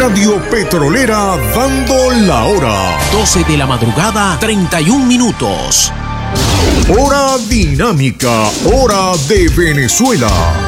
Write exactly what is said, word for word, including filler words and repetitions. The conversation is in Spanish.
Radio Petrolera dando la hora. doce de la madrugada, treinta y un minutos. Hora dinámica, hora de Venezuela.